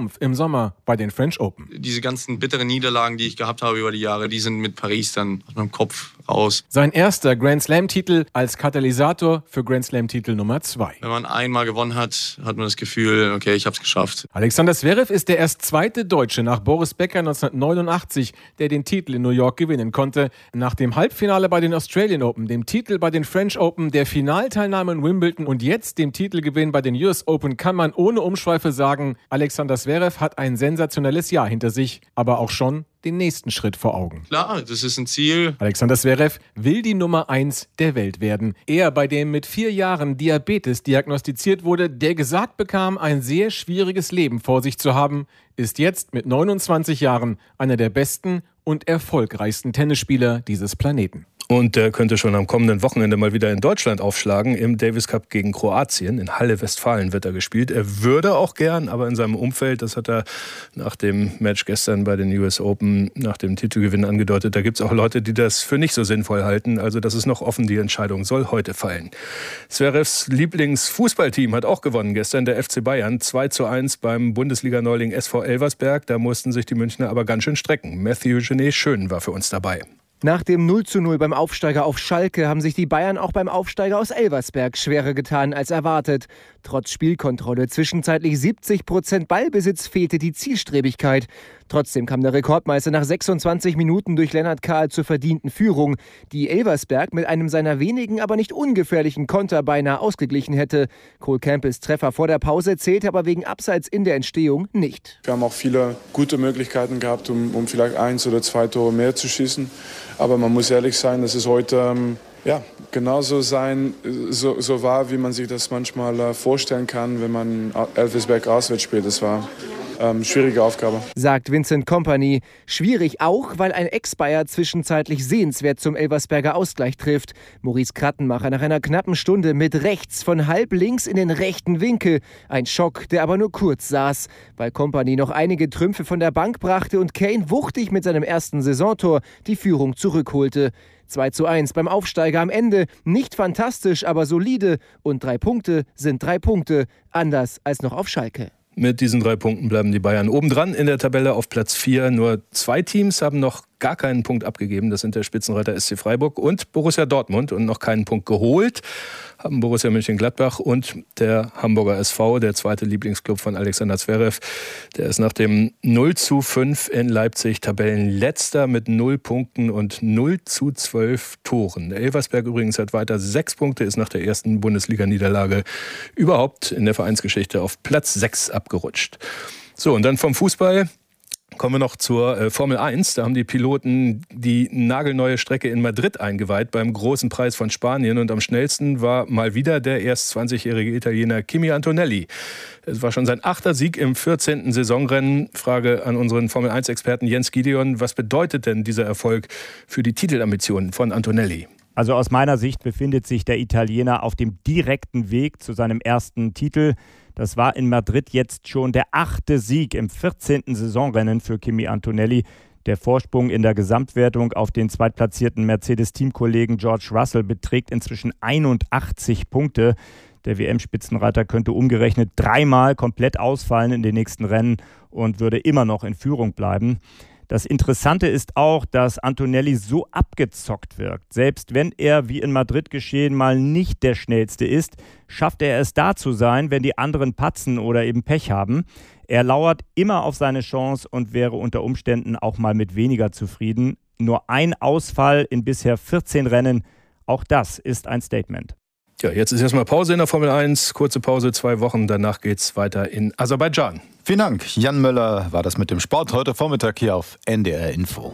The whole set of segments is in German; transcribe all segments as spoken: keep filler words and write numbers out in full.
Triumph im Sommer bei den French Open. Diese ganzen bitteren Niederlagen, die ich gehabt habe über die Jahre, die sind mit Paris dann aus meinem Kopf raus. Sein erster Grand Slam-Titel als Katalysator für Grand Slam-Titel Nummer zwei. Wenn man einmal gewonnen hat, hat man das Gefühl, okay, ich habe es geschafft. Alexander Zverev ist der erst zweite Deutsche nach Boris Becker neunzehnhundertneunundachtzig, der den Titel in New York gewinnen konnte. Nach dem Halbfinale bei den Australian Open, dem Titel bei den French Open, der Finalteilnahme in Wimbledon und jetzt dem Titelgewinn bei den U S Open kann man ohne Umschweife sagen, Alexander Zverev hat ein sensationelles Jahr hinter sich, aber auch schon den nächsten Schritt vor Augen. Klar, das ist ein Ziel. Alexander Zverev will die Nummer eins der Welt werden. Er, bei dem mit vier Jahren Diabetes diagnostiziert wurde, der gesagt bekam, ein sehr schwieriges Leben vor sich zu haben, ist jetzt mit neunundzwanzig Jahren einer der besten und erfolgreichsten Tennisspieler dieses Planeten. Und er könnte schon am kommenden Wochenende mal wieder in Deutschland aufschlagen. Im Davis Cup gegen Kroatien. In Halle, Westfalen wird er gespielt. Er würde auch gern, aber in seinem Umfeld, das hat er nach dem Match gestern bei den U S Open, nach dem Titelgewinn angedeutet, da gibt es auch Leute, die das für nicht so sinnvoll halten. Also das ist noch offen, die Entscheidung soll heute fallen. Zverevs Lieblingsfußballteam hat auch gewonnen gestern, der F C Bayern. zwei zu eins beim Bundesliga-Neuling S V Elversberg. Da mussten sich die Münchner aber ganz schön strecken. Matthew Genet Schön war für uns dabei. Nach dem null zu null beim Aufsteiger auf Schalke haben sich die Bayern auch beim Aufsteiger aus Elversberg schwerer getan als erwartet. Trotz Spielkontrolle, zwischenzeitlich siebzig Prozent Ballbesitz, fehlte die Zielstrebigkeit. Trotzdem kam der Rekordmeister nach sechsundzwanzig Minuten durch Lennart Kahl zur verdienten Führung, die Elversberg mit einem seiner wenigen, aber nicht ungefährlichen Konter beinahe ausgeglichen hätte. Cole Campbells Treffer vor der Pause zählte aber wegen Abseits in der Entstehung nicht. Wir haben auch viele gute Möglichkeiten gehabt, um, um vielleicht eins oder zwei Tore mehr zu schießen. Aber man muss ehrlich sein, dass es heute ähm, ja, genauso sein, so, so war, wie man sich das manchmal äh, vorstellen kann, wenn man Elversberg auswärts spielt. Das war ähm, schwierige Aufgabe. Sagt Vincent Kompany. Schwierig auch, weil ein Ex-Bayer zwischenzeitlich sehenswert zum Elversberger Ausgleich trifft. Maurice Krattenmacher nach einer knappen Stunde mit rechts von halb links in den rechten Winkel. Ein Schock, der aber nur kurz saß, weil Kompany noch einige Trümpfe von der Bank brachte und Kane wuchtig mit seinem ersten Saisontor die Führung zurückholte. zwei zu eins beim Aufsteiger am Ende. Nicht fantastisch, aber solide. Und drei Punkte sind drei Punkte. Anders als noch auf Schalke. Mit diesen drei Punkten bleiben die Bayern obendran in der Tabelle auf Platz vier. Nur zwei Teams haben noch gar keinen Punkt abgegeben. Das sind der Spitzenreiter S C Freiburg und Borussia Dortmund. Und noch keinen Punkt geholt haben Borussia Mönchengladbach und der Hamburger S V, der zweite Lieblingsclub von Alexander Zverev. Der ist nach dem null zu fünf in Leipzig Tabellenletzter mit null Punkten und null zu zwölf Toren. Elversberg übrigens hat weiter sechs Punkte, ist nach der ersten Bundesliga-Niederlage überhaupt in der Vereinsgeschichte auf Platz sechs abgerutscht. So, und dann vom Fußball kommen wir noch zur äh, Formel eins. Da haben die Piloten die nagelneue Strecke in Madrid eingeweiht beim großen Preis von Spanien. Und am schnellsten war mal wieder der erst zwanzigjährige Italiener Kimi Antonelli. Es war schon sein achter Sieg im vierzehnten Saisonrennen. Frage an unseren Formel eins Experten Jens Gideon. Was bedeutet denn dieser Erfolg für die Titelambitionen von Antonelli? Also aus meiner Sicht befindet sich der Italiener auf dem direkten Weg zu seinem ersten Titel. Das war in Madrid jetzt schon der achte Sieg im vierzehnten Saisonrennen für Kimi Antonelli. Der Vorsprung in der Gesamtwertung auf den zweitplatzierten Mercedes-Teamkollegen George Russell beträgt inzwischen einundachtzig Punkte. Der W M-Spitzenreiter könnte umgerechnet dreimal komplett ausfallen in den nächsten Rennen und würde immer noch in Führung bleiben. Das Interessante ist auch, dass Antonelli so abgezockt wirkt. Selbst wenn er, wie in Madrid geschehen, mal nicht der Schnellste ist, schafft er es da zu sein, wenn die anderen patzen oder eben Pech haben. Er lauert immer auf seine Chance und wäre unter Umständen auch mal mit weniger zufrieden. Nur ein Ausfall in bisher vierzehn Rennen, auch das ist ein Statement. Ja, jetzt ist erstmal Pause in der Formel eins. Kurze Pause, zwei Wochen. Danach geht's weiter in Aserbaidschan. Vielen Dank. Jan Möller war das mit dem Sport heute Vormittag hier auf N D R Info.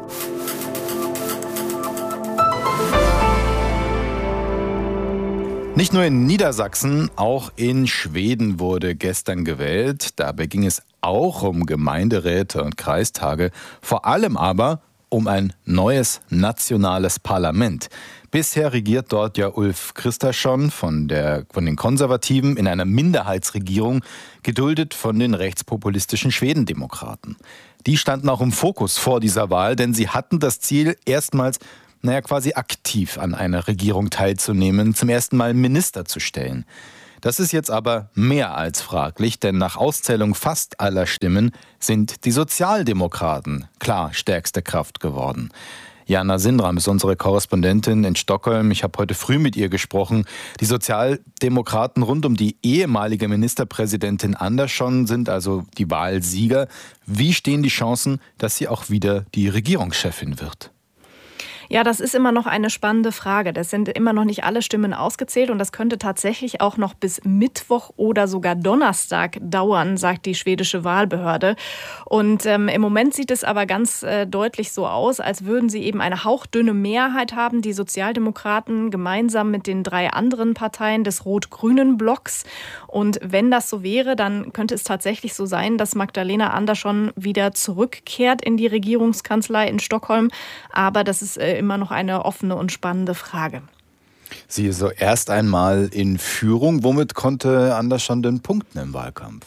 Nicht nur in Niedersachsen, auch in Schweden wurde gestern gewählt. Dabei ging es auch um Gemeinderäte und Kreistage, vor allem aber um ein neues nationales Parlament. Bisher regiert dort ja Ulf Kristersson von, der, von den Konservativen in einer Minderheitsregierung, geduldet von den rechtspopulistischen Schwedendemokraten. Die standen auch im Fokus vor dieser Wahl, denn sie hatten das Ziel, erstmals naja, quasi aktiv an einer Regierung teilzunehmen, zum ersten Mal Minister zu stellen. Das ist jetzt aber mehr als fraglich, denn nach Auszählung fast aller Stimmen sind die Sozialdemokraten klar stärkste Kraft geworden. Jana Sindram ist unsere Korrespondentin in Stockholm. Ich habe heute früh mit ihr gesprochen. Die Sozialdemokraten rund um die ehemalige Ministerpräsidentin Andersson sind also die Wahlsieger. Wie stehen die Chancen, dass sie auch wieder die Regierungschefin wird? Ja, das ist immer noch eine spannende Frage. Das sind immer noch nicht alle Stimmen ausgezählt und das könnte tatsächlich auch noch bis Mittwoch oder sogar Donnerstag dauern, sagt die schwedische Wahlbehörde. Und ähm, im Moment sieht es aber ganz äh, deutlich so aus, als würden sie eben eine hauchdünne Mehrheit haben, die Sozialdemokraten gemeinsam mit den drei anderen Parteien des rot-grünen Blocks. Und wenn das so wäre, dann könnte es tatsächlich so sein, dass Magdalena Andersson wieder zurückkehrt in die Regierungskanzlei in Stockholm. Aber das ist äh, immer noch eine offene und spannende Frage. Sie ist so erst einmal in Führung. Womit konnte Andersson denn punkten im Wahlkampf?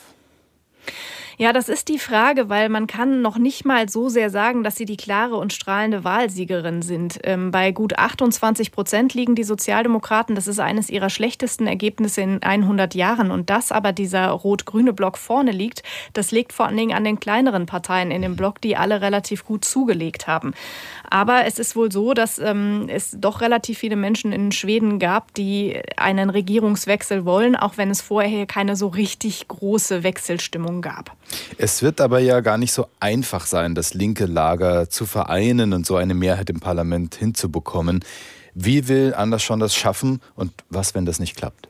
Ja, das ist die Frage, weil man kann noch nicht mal so sehr sagen, dass sie die klare und strahlende Wahlsiegerin sind. Ähm, bei gut achtundzwanzig Prozent liegen die Sozialdemokraten. Das ist eines ihrer schlechtesten Ergebnisse in hundert Jahren. Und dass aber dieser rot-grüne Block vorne liegt, das liegt vor allen Dingen an den kleineren Parteien in dem Block, die alle relativ gut zugelegt haben. Aber es ist wohl so, dass ähm, es doch relativ viele Menschen in Schweden gab, die einen Regierungswechsel wollen, auch wenn es vorher keine so richtig große Wechselstimmung gab. Es wird aber ja gar nicht so einfach sein, das linke Lager zu vereinen und so eine Mehrheit im Parlament hinzubekommen. Wie will Andersson das schaffen und was, wenn das nicht klappt?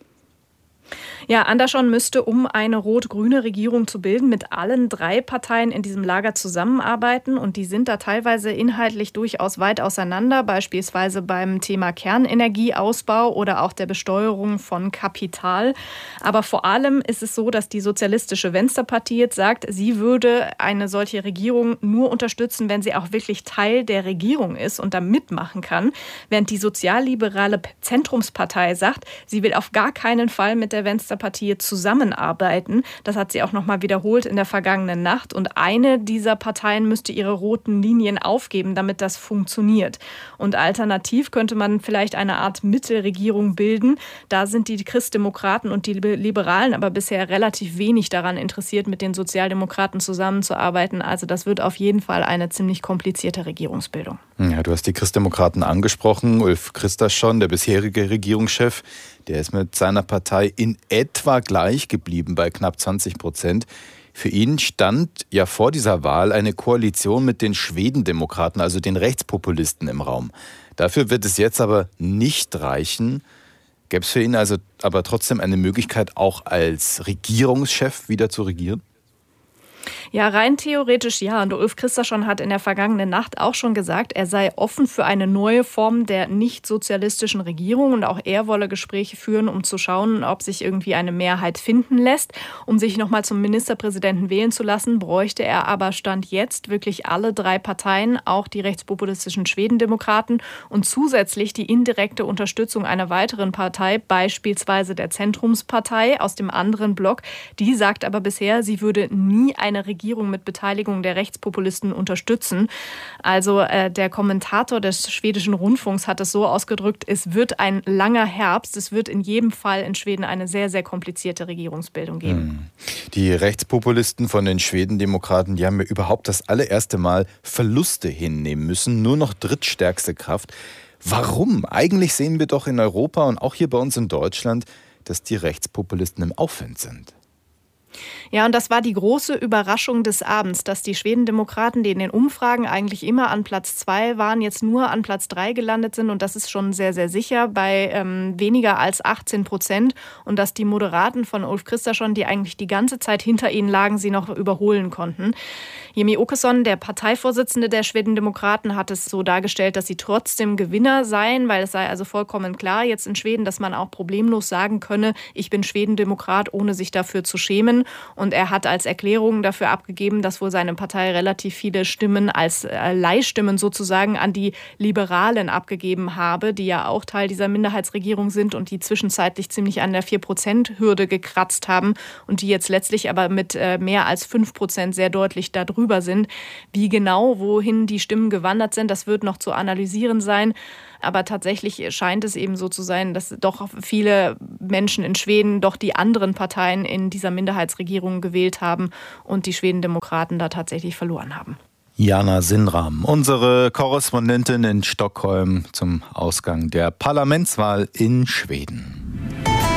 Ja, Andersson müsste, um eine rot-grüne Regierung zu bilden, mit allen drei Parteien in diesem Lager zusammenarbeiten. Und die sind da teilweise inhaltlich durchaus weit auseinander, beispielsweise beim Thema Kernenergieausbau oder auch der Besteuerung von Kapital. Aber vor allem ist es so, dass die sozialistische Venstrepartie jetzt sagt, sie würde eine solche Regierung nur unterstützen, wenn sie auch wirklich Teil der Regierung ist und da mitmachen kann. Während die sozialliberale Zentrumspartei sagt, sie will auf gar keinen Fall mit der Venstrepartie zusammenarbeiten. Das hat sie auch noch mal wiederholt in der vergangenen Nacht. Und eine dieser Parteien müsste ihre roten Linien aufgeben, damit das funktioniert. Und alternativ könnte man vielleicht eine Art Mittelregierung bilden. Da sind die Christdemokraten und die Liberalen aber bisher relativ wenig daran interessiert, mit den Sozialdemokraten zusammenzuarbeiten. Also das wird auf jeden Fall eine ziemlich komplizierte Regierungsbildung. Ja, du hast die Christdemokraten angesprochen. Ulf Kristersson, der bisherige Regierungschef, der ist mit seiner Partei in etwa gleich geblieben bei knapp zwanzig Prozent. Für ihn stand ja vor dieser Wahl eine Koalition mit den Schwedendemokraten, also den Rechtspopulisten, im Raum. Dafür wird es jetzt aber nicht reichen. Gäbe es für ihn also aber trotzdem eine Möglichkeit, auch als Regierungschef wieder zu regieren? Ja, rein theoretisch ja. Und Ulf Kristersson hat in der vergangenen Nacht auch schon gesagt, er sei offen für eine neue Form der nicht-sozialistischen Regierung. Und auch er wolle Gespräche führen, um zu schauen, ob sich irgendwie eine Mehrheit finden lässt. Um sich nochmal zum Ministerpräsidenten wählen zu lassen, bräuchte er aber Stand jetzt wirklich alle drei Parteien, auch die rechtspopulistischen Schwedendemokraten und zusätzlich die indirekte Unterstützung einer weiteren Partei, beispielsweise der Zentrumspartei aus dem anderen Block. Die sagt aber bisher, sie würde nie eine Regierung mit Beteiligung der Rechtspopulisten unterstützen. Also äh, der Kommentator des schwedischen Rundfunks hat es so ausgedrückt, es wird ein langer Herbst. Es wird in jedem Fall in Schweden eine sehr, sehr komplizierte Regierungsbildung geben. Die Rechtspopulisten von den Schwedendemokraten, die haben ja überhaupt das allererste Mal Verluste hinnehmen müssen. Nur noch drittstärkste Kraft. Warum? Eigentlich sehen wir doch in Europa und auch hier bei uns in Deutschland, dass die Rechtspopulisten im Aufwind sind. Ja, und das war die große Überraschung des Abends, dass die Schwedendemokraten, die in den Umfragen eigentlich immer an Platz zwei waren, jetzt nur an Platz drei gelandet sind. Und das ist schon sehr, sehr sicher bei ähm, weniger als achtzehn Prozent. Und dass die Moderaten von Ulf Kristersson, die eigentlich die ganze Zeit hinter ihnen lagen, sie noch überholen konnten. Jimmie Åkesson, der Parteivorsitzende der Schwedendemokraten, hat es so dargestellt, dass sie trotzdem Gewinner seien, weil es sei also vollkommen klar jetzt in Schweden, dass man auch problemlos sagen könne, ich bin Schwedendemokrat, ohne sich dafür zu schämen. Und er hat als Erklärung dafür abgegeben, dass wohl seine Partei relativ viele Stimmen als Leihstimmen sozusagen an die Liberalen abgegeben habe, die ja auch Teil dieser Minderheitsregierung sind und die zwischenzeitlich ziemlich an der vier Prozent Hürde gekratzt haben und die jetzt letztlich aber mit mehr als fünf Prozent sehr deutlich darüber sind. Wie genau, wohin die Stimmen gewandert sind, das wird noch zu analysieren sein. Aber tatsächlich scheint es eben so zu sein, dass doch viele Menschen in Schweden doch die anderen Parteien in dieser Minderheitsregierung gewählt haben und die Schwedendemokraten da tatsächlich verloren haben. Jana Sinnram, unsere Korrespondentin in Stockholm zum Ausgang der Parlamentswahl in Schweden.